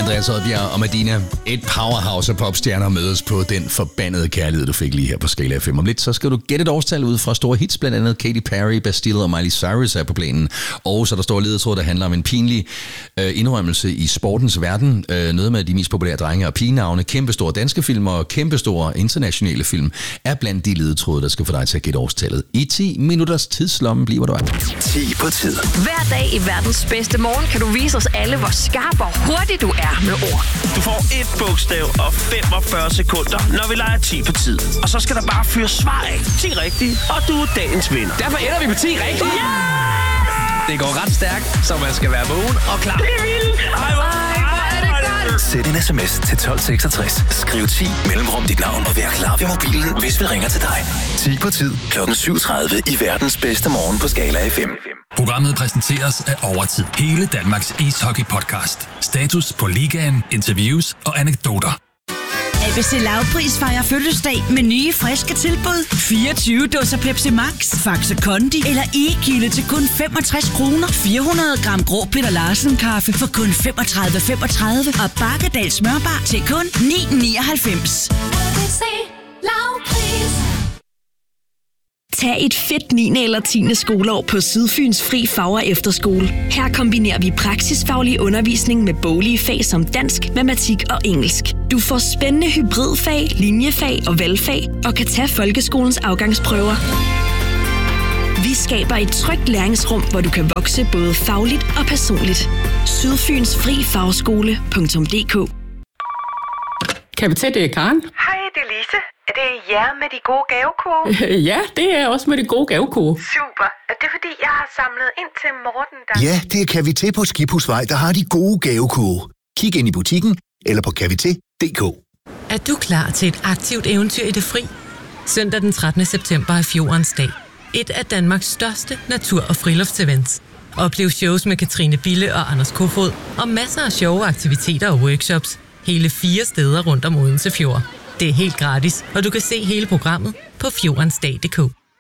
Andreas Oddbjerg og Medina. Et powerhouse af popstjerner mødes på den forbandede kærlighed, du fik lige her på Skala FM. Om lidt, så skal du gætte et årstal ud fra store hits, blandt andet Katy Perry, Bastille og Miley Cyrus er på planen. Og så der står ledetråd, der handler om en pinlig indrømmelse i sportens verden. Noget med de mest populære drenge og pigenavne. Kæmpestore danske film og kæmpestore internationale film er blandt de ledetråde, der skal få dig til at gætte årstallet. I 10 minutters tidslomme bliver du af. 10 på tid. Hver dag i verdens bedste morgen kan du vise os alle, hvor skarp og hurtig du er med ord. Du får et bogstav og 45 sekunder, når vi leger 10 på tid. Og så skal der bare fyre svar af. 10 rigtigt, og du er dagens vinder. Derfor ender vi på 10 rigtigt. Yeah! Det går ret stærkt, så man skal være vågen og klar. Det er vildt. Ej, hvor er det godt. Send en sms til 1266. Skriv 10 mellemrum dit navn og vær klar ved mobilen, hvis vi ringer til dig. 10 på tid kl. 7.30 i verdens bedste morgen på Skala FM. Programmet præsenteres af Overtid. Hele Danmarks ishockey-podcast. Status på ligaen, interviews og anekdoter. ABC Lavpris fejrer fødselsdag med nye, friske tilbud. 24 dåser Pepsi Max, Faxe Kondi eller E-kilde til kun 65 kroner. 400 gram grå Peter Larsen kaffe for kun 35,35 og Bakkedal smørbar til kun 9,99. Tag et fedt 9. eller 10. skoleår på Sydfyns Fri Fag- og Efterskole. Her kombinerer vi praksisfaglig undervisning med boglige fag som dansk, matematik og engelsk. Du får spændende hybridfag, linjefag og valgfag og kan tage folkeskolens afgangsprøver. Vi skaber et trygt læringsrum, hvor du kan vokse både fagligt og personligt. Sydfyns Fri Fagskole.dk. Kan vi tage det, Karen? Hej, det er Lise. Er det jer med de gode gavekort? Ja, det er også med de gode gavekort. Super. Er det fordi, jeg har samlet ind til Morten, der... Ja, det kan vi til på Skibhusvej, der har de gode gavekort. Kig ind i butikken eller på kavite.dk. Er du klar til et aktivt eventyr i det fri? Søndag den 13. september er Fjordens dag. Et af Danmarks største natur- og friluftsevents. Oplev shows med Katrine Bille og Anders Kofod og masser af sjove aktiviteter og workshops. Hele 4 steder rundt om Odense Fjord. Det er helt gratis, og du kan se hele programmet på fjordensdag.dk.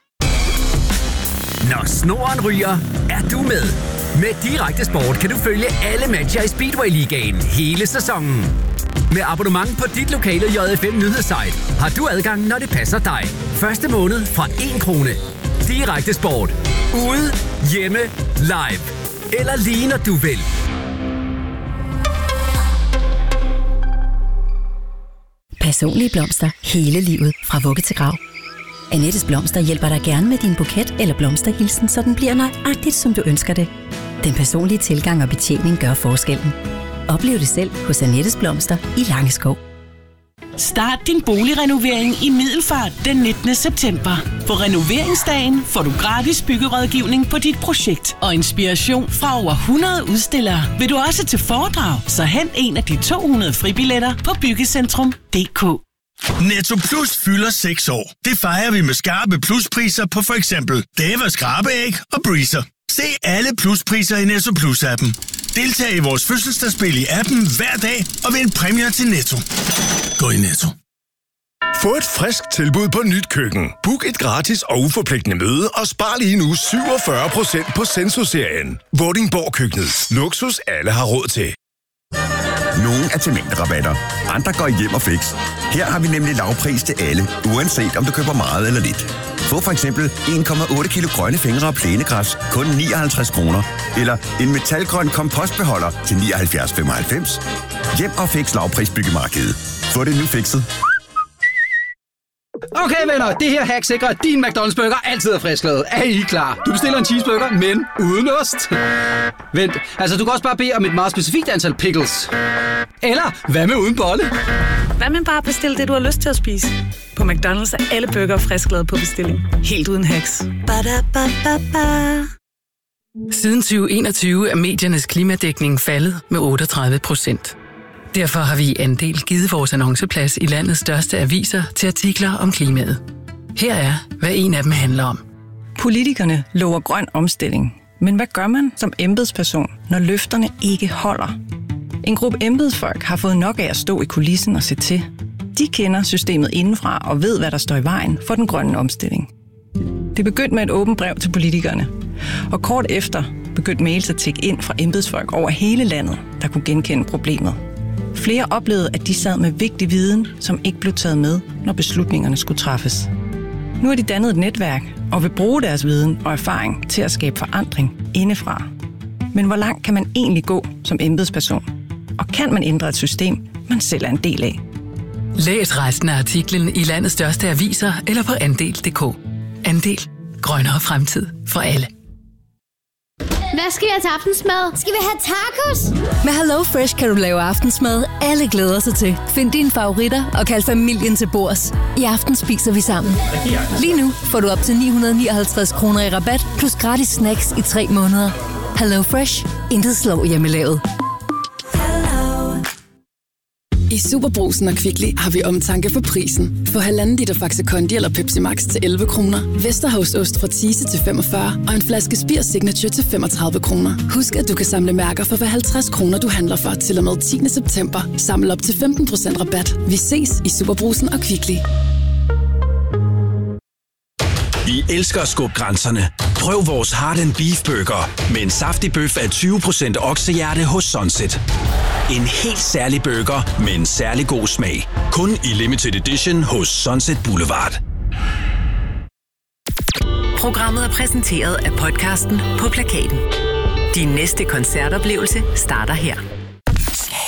Når snoren ryger, er du med. Med Direkte Sport kan du følge alle matcher i Speedway-ligaen hele sæsonen. Med abonnement på dit lokale JFM nyhedssite har du adgang, når det passer dig. Første måned fra 1 krone. Direkte Sport. Ude, hjemme, live. Eller lige når du vil. Personlige blomster hele livet fra vugge til grav. Annettes Blomster hjælper dig gerne med din buket eller blomsterhilsen, så den bliver nøjagtigt, som du ønsker det. Den personlige tilgang og betjening gør forskellen. Oplev det selv hos Annettes Blomster i Langeskov. Start din boligrenovering i Middelfart den 19. september. På renoveringsdagen får du gratis byggerådgivning på dit projekt og inspiration fra over 100 udstillere. Vil du også til foredrag, så hent en af de 200 fribilletter på byggecentrum.dk. Netto Plus fylder 6 år. Det fejrer vi med skarpe pluspriser på for eksempel Dava skrabeæg og Breezer. Se alle pluspriser i Netto Plus-appen. Deltag i vores fødselsdagsspil i appen hver dag og vind præmier til Netto. Gå i Netto. Få et frisk tilbud på nyt køkken. Book et gratis og uforpligtende møde og spar lige nu 47% på Senso-serien. Vordingborg Køkkenet. Luksus alle har råd til. Nogle er til mængderabatter, andre går hjem og fix. Her har vi nemlig lavpris til alle, uanset om du køber meget eller lidt. Få for eksempel 1,8 kilo grønne fingre og plænegræs, kun 59 kroner. Eller en metalgrøn kompostbeholder til 79,95. Hjem og fix lavprisbyggemarkedet. Få det nu fikset. Okay venner, det her hack sikrer, at din McDonald's burger altid er frisklavet. Er I klar? Du bestiller en cheeseburger, men uden ost. Vent, altså du kan også bare bede om et meget specifikt antal pickles. Eller, hvad med uden bolle? Hvad med bare bestille det, du har lyst til at spise? På McDonald's er alle burger frisklavet på bestilling. Helt uden hacks. Ba-da-ba-ba-ba. Siden 2021 er mediernes klimadækning faldet med 38%. Derfor har vi i Andel givet vores annonceplads i landets største aviser til artikler om klimaet. Her er, hvad en af dem handler om. Politikerne lover grøn omstilling. Men hvad gør man som embedsperson, når løfterne ikke holder? En gruppe embedsfolk har fået nok af at stå i kulissen og se til. De kender systemet indenfra og ved, hvad der står i vejen for den grønne omstilling. Det begyndte med et åbent brev til politikerne. Og kort efter begyndte mails at tikke ind fra embedsfolk over hele landet, der kunne genkende problemet. Flere oplevede, at de sad med vigtig viden, som ikke blev taget med, når beslutningerne skulle træffes. Nu har de dannet et netværk og vil bruge deres viden og erfaring til at skabe forandring indefra. Men hvor langt kan man egentlig gå som embedsperson? Og kan man ændre et system, man selv er en del af? Læs resten af artiklen i landets største aviser eller på Andel.dk. Andel. Grønnere fremtid for alle. Hvad skal vi have til aftensmad? Skal vi have tacos? Med HelloFresh kan du lave aftensmad, alle glæder sig til. Find dine favoritter og kald familien til bords. I aften spiser vi sammen. Lige nu får du op til 959 kroner i rabat, plus gratis snacks i 3 måneder. HelloFresh. Intet slår hjemmelavet. I Superbrugsen og Kvickly har vi omtanke for prisen. Få 1,5 liter Faxe Kondi eller Pepsi Max til 11 kroner. Vesterhavsost fra Thise til 45 og en flaske Spir Signature til 35 kroner. Husk, at du kan samle mærker for hver 50 kroner, du handler for til og med 10. september. Samle op til 15% rabat. Vi ses i Superbrugsen og Kvickly. Vi elsker at skubbe grænserne. Prøv vores Heart & Beef Burger med en saftig bøf af 20% oksehjerte hos Sunset. En helt særlig burger med en særlig god smag. Kun i limited edition hos Sunset Boulevard. Programmet er præsenteret af podcasten På Plakaten. Din næste koncertoplevelse starter her.